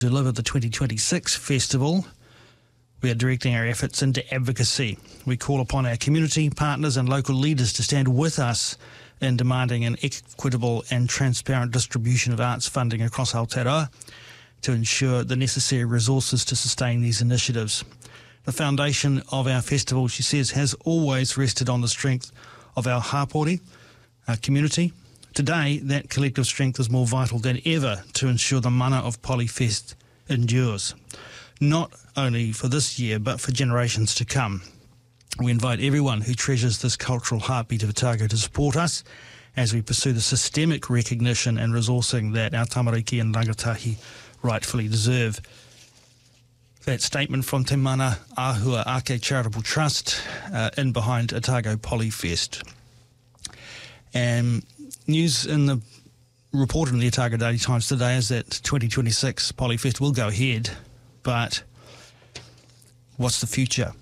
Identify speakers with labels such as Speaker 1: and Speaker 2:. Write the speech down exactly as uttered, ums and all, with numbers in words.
Speaker 1: deliver the twenty twenty-six festival, we are directing our efforts into advocacy. We call upon our community partners and local leaders to stand with us in demanding an equitable and transparent distribution of arts funding across Aotearoa to ensure the necessary resources to sustain these initiatives. The foundation of our festival, she says, has always rested on the strength of our hapori, our community. Today, that collective strength is more vital than ever to ensure the mana of Polyfest endures, not only for this year, but for generations to come. We invite everyone who treasures this cultural heartbeat of Otago to support us as we pursue the systemic recognition and resourcing that our tamariki and rangatahi rightfully deserve. That statement from Te Mana Ahua Ake Charitable Trust uh, in behind Otago Polyfest. And news in the reported in the Otago Daily Times today is that twenty twenty-six Polyfest will go ahead, but what's the future?